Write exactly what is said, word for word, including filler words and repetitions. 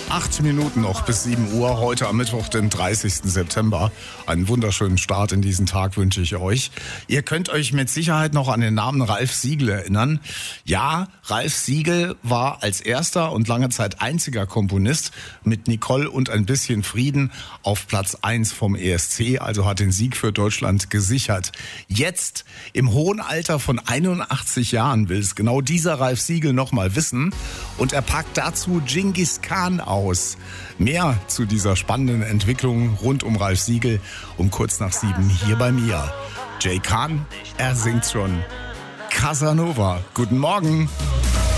Acht Minuten noch bis sieben Uhr, heute am Mittwoch, den dreißigsten September. Einen wunderschönen Start in diesen Tag wünsche ich euch. Ihr könnt euch mit Sicherheit noch an den Namen Ralf Siegel erinnern. Ja, Ralf Siegel war als erster und lange Zeit einziger Komponist mit Nicole und ein bisschen Frieden auf Platz eins vom E S C, also hat den Sieg für Deutschland gesichert. Jetzt, im hohen Alter von einundachtzig Jahren, will es genau dieser Ralf Siegel noch mal wissen. Und er packt dazu Genghis Khan aus. Mehr zu dieser spannenden Entwicklung rund um Ralf Siegel um kurz nach sieben hier bei mir. Jay Khan, er singt schon. Casanova, guten Morgen.